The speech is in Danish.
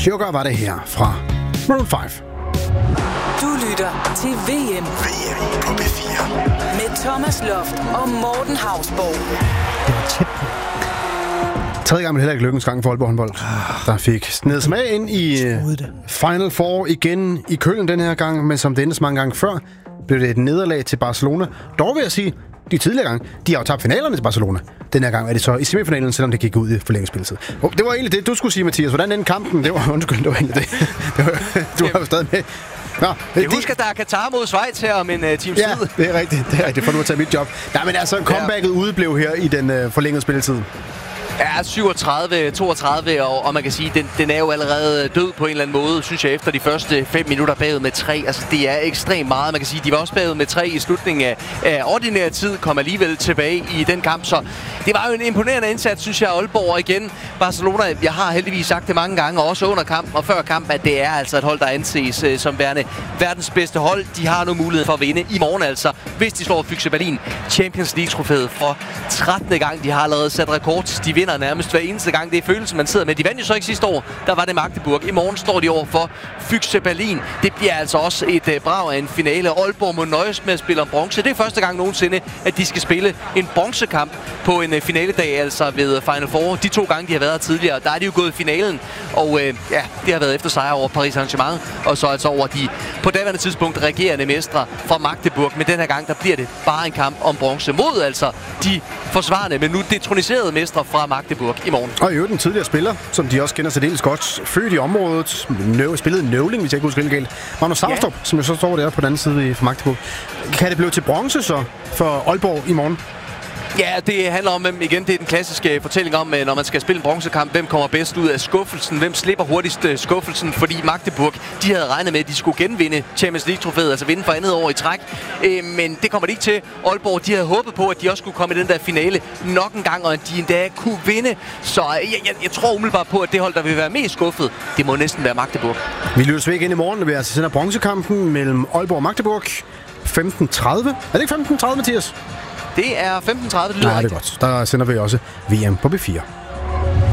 Sugar var det her fra Maroon 5. Du lytter til VM på B4 med Thomas Loft og Morten Hausborg. Det var tæt på. Tredje gang, men heller ikke lykkens gang for Aalborg håndbold. Der fik snedet sig med ind i Final Four igen i Køln den her gang, men som det endte så mange gange før, blev det et nederlag til Barcelona. Dog vil jeg sige, de tidligere gange, de har jo tabt finalerne til Barcelona. Den her gang er det så i semifinalen, selvom det gik ud i forlængelsespilletid. Det var egentlig det, du skulle sige, Mathias. Hvordan endte kampen? Det var egentlig det. Du har jo stadig med. Nå, jeg husker, der er Katar mod Schweiz her om en times tid. Ja, det er rigtigt, for nu at tage mit job. Nej, men altså, comebacket udeblev her i den forlængede spilletid. Ja, 37-32, og man kan sige, den er jo allerede død på en eller anden måde, synes jeg, efter de første 5 minutter bagud med 3. Altså, det er ekstremt meget. Man kan sige, de var også bagud med 3 i slutningen af ordinær tid, kom alligevel tilbage i den kamp. Så det var jo en imponerende indsats, synes jeg, Aalborg igen. Barcelona, jeg har heldigvis sagt det mange gange, også under kampen og før kampen, at det er altså et hold, der anses som værende verdens bedste hold. De har nu mulighed for at vinde i morgen altså, hvis de slår Füchse Berlin. Champions League-trofæet for 13. gang. De har allerede sat rekord. De vinder nærmest hver eneste gang. Det er følelsen, man sidder med. De vandt jo så ikke sidste år. Der var det Magdeburg. I morgen står de over for Füchse Berlin. Det bliver altså også et brag af en finale. Aalborg må nøjes med at spille om bronze. Det er første gang nogensinde, at de skal spille en bronzekamp på en finaledag, altså ved Final Four. De 2 gange, de har været tidligere, der er de jo gået i finalen. Og det har været efter sejr over Paris Saint-Germain. Og så altså over de på daværende tidspunkt regerende mestre fra Magdeburg. Men den her gang, der bliver det bare en kamp om bronze mod altså de forsvarende, men nu detroniserede mestre fra Magdeburg i morgen. Og i øvrigt en tidligere spiller, som de også kender sig dels godt, født i området, spillede Nøvling, hvis jeg ikke husker helt galt. Magnus Saustrup, som jo så står der på den anden side fra Magdeburg. Kan det blive til bronze så for Aalborg i morgen? Ja, det handler om, igen, det er den klassiske fortælling om, når man skal spille en bronzekamp, hvem kommer bedst ud af skuffelsen, hvem slipper hurtigst skuffelsen, fordi Magdeburg, de havde regnet med, at de skulle genvinde Champions League-trofæet, altså vinde for andet år i træk, men det kommer de ikke til. Aalborg, de havde håbet på, at de også skulle komme i den der finale nok en gang, og at de endda kunne vinde, så jeg tror umiddelbart på, at det hold, der vil være mest skuffet, det må næsten være Magdeburg. Vi lyttes væk ind i morgen, når vi altså sender bronzekampen mellem Aalborg og Magdeburg. 15.30. Er det ikke 15.30, Mathias? Det er 15.30, det lyder Nej, det er godt. Der sender vi også VM på B4.